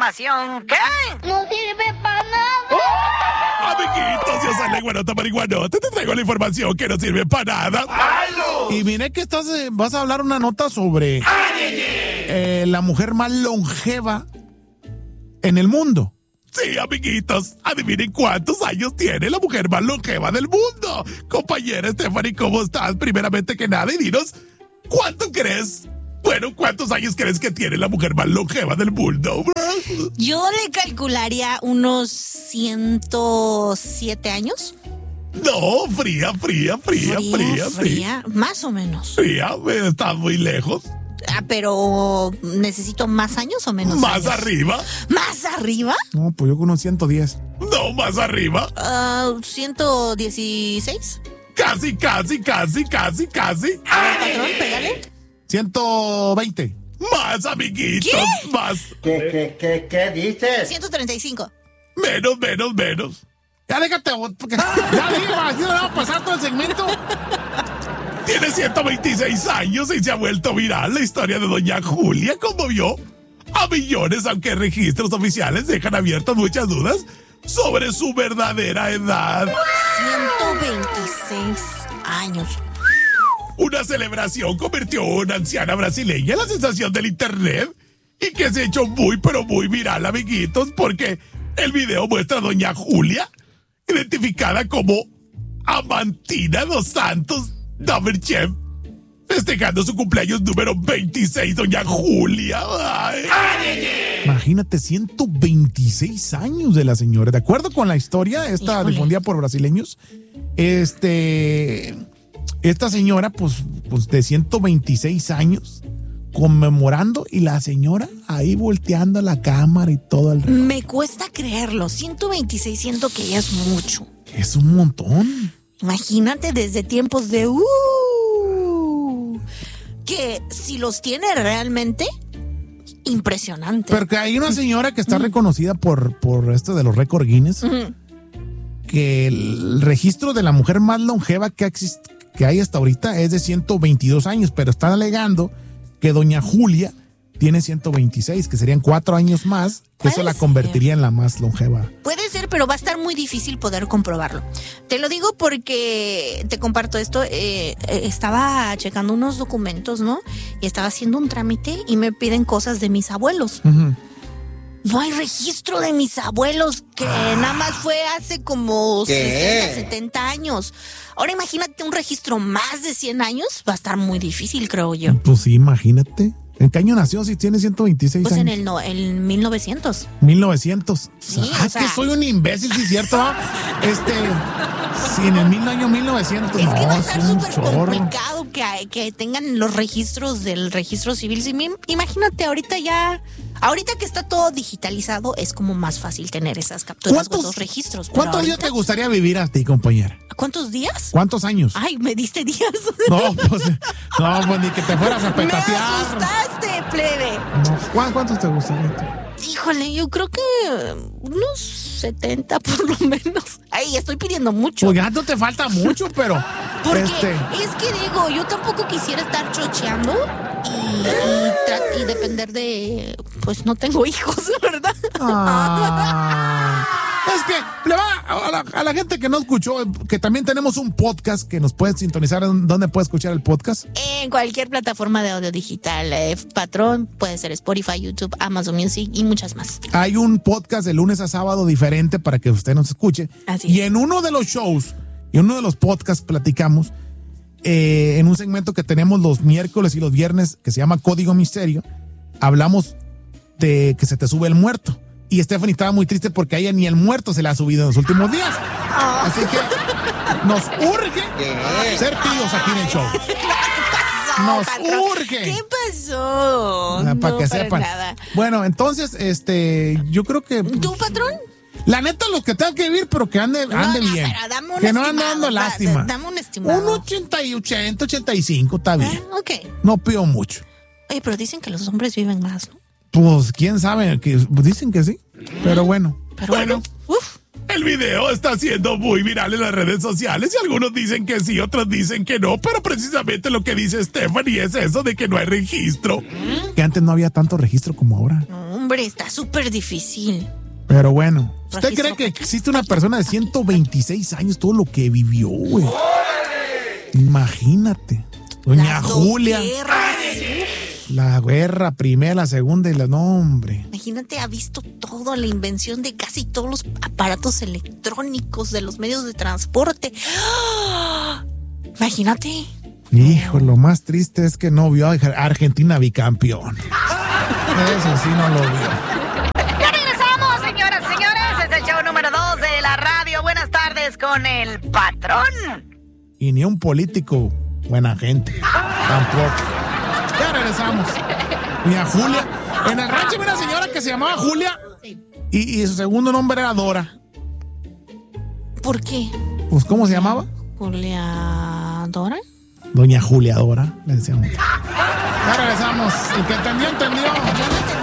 información que no sirve para nada. Amiguitos, yo soy Lengüenota Marihuanota. Te traigo la información que no sirve para nada. Y mire que vas a hablar una nota sobre la mujer más longeva en el mundo. Sí, amiguitos, adivinen cuántos años tiene la mujer más longeva del mundo. Compañera Stephanie, ¿cómo estás? Primeramente que nada, y dinos, ¿cuánto crees? Bueno, ¿cuántos años crees que tiene la mujer más longeva del mundo? Yo le calcularía unos 107 años. No, fría. Más o menos. Fría, estás muy lejos. Pero ¿necesito más años o menos ¿Más años? arriba? ¿Más arriba? No, pues yo con unos 110. No, más arriba. 116. Casi. Patrón, pégale. 120. Más, amiguitos. ¿Qué? Más. ¿Qué dices? 135. Menos. Ya déjate, porque ya le iba a pasar todo el segmento. Tiene 126 años y se ha vuelto viral. La historia de doña Julia conmovió a millones, aunque registros oficiales dejan abiertas muchas dudas sobre su verdadera edad. 126 años. Una celebración convirtió a una anciana brasileña en la sensación del internet y que se ha hecho muy, pero muy viral, amiguitos, porque el video muestra a doña Julia, identificada como Amantina dos Santos Daverchev, festejando su cumpleaños número 26, doña Julia. Ay. Imagínate, 126 años de la señora. De acuerdo con la historia, difundida por brasileños, esta señora, pues de 126 años, conmemorando, y la señora ahí volteando la cámara y todo el reloj. Me cuesta creerlo. 126, siento que ya es mucho. Es un montón. Imagínate desde tiempos de... que si los tiene realmente, impresionante. Pero que hay una señora que está reconocida por esto de los récord Guinness, que el registro de la mujer más longeva que hay hasta ahorita es de 122 años, pero están alegando que doña Julia tiene 126, que serían 4 años más, que eso la convertiría en la más longeva. Puede ser, pero va a estar muy difícil poder comprobarlo. Te lo digo porque te comparto esto. Estaba checando unos documentos, ¿no? Y estaba haciendo un trámite y me piden cosas de mis abuelos. No hay registro de mis abuelos, que nada más fue hace como 60, 70 años. Ahora imagínate un registro más de 100 años, va a estar muy difícil, creo yo. Pues sí, imagínate. ¿En qué año nació si tiene 126 pues años? En 1900. 1900. Sí, o sea, que soy un imbécil, ¿sí es cierto? Sí, en el año 1900. Es que va a es estar un súper chorro. complicado que tengan los registros del registro civil. Imagínate ahorita que está todo digitalizado, es como más fácil tener esas capturas o esos registros. ¿Cuántos días te gustaría vivir a ti, compañera? ¿Cuántos días? ¿Cuántos años? Ay, me diste días. No, pues ni que te fueras a petatear. Me asustaste, plebe. No, ¿cuántos te gustaría a ti? Híjole, yo creo que unos 70 por lo menos. Ay, estoy pidiendo mucho. Pues ya no te falta mucho, pero... Porque es que digo, yo tampoco quisiera estar chocheando y depender de... Pues no tengo hijos, ¿verdad? Es que le va a la gente que no escuchó, que también tenemos un podcast que nos puede sintonizar. ¿Dónde puede escuchar el podcast? En cualquier plataforma de audio digital, patrón, puede ser Spotify, YouTube, Amazon Music y muchas más. Hay un podcast de lunes a sábado diferente para que usted nos escuche. Así y es. en uno de los shows, y en uno de los podcasts platicamos, en un segmento que tenemos los miércoles y los viernes, que se llama Código Misterio, hablamos de que se te sube el muerto. Y Stephanie estaba muy triste porque a ella ni el muerto se le ha subido en los últimos días. Así que nos urge ser tíos aquí en el show. Nos urge. ¿Qué pasó? Para que sepan. Nada. Bueno, entonces, yo creo que... ¿Tú, patrón? La neta, los que tengan que vivir, pero que ande bien. Que no ande dando lástima. Dame un estimado. Un 80, 85, está bien. Ok. No pido mucho. Oye, pero dicen que los hombres viven más, ¿no? Pues, quién sabe, que dicen que sí. Pero bueno. El video está siendo muy viral en las redes sociales y algunos dicen que sí, otros dicen que no, pero precisamente lo que dice Stephanie es eso de que no hay registro. Que antes no había tanto registro como ahora. No, hombre, está súper difícil. Pero bueno, ¿usted Registro cree que existe una persona de 126 años, todo lo que vivió, güey? Imagínate. Doña Las dos Julia. guerras. La guerra primera, la segunda y la... No, hombre. Imagínate, ha visto todo, la invención de casi todos los aparatos electrónicos de los medios de transporte. ¡Ah! Imagínate. Hijo, lo más triste es que no vio a Argentina bicampeón. Eso sí no lo vio. Ya regresamos, señoras y señores. Es el show número 2 de la radio. Buenas tardes con el patrón. Y ni un político buena gente. Tampoco. Ya regresamos. Doña Julia. En el rancho había una señora que se llamaba Julia. Y su segundo nombre era Dora. ¿Por qué? Pues, ¿cómo se llamaba? Julia Dora. Doña Julia Dora, le decíamos. Ya regresamos. El que entendió, entendió.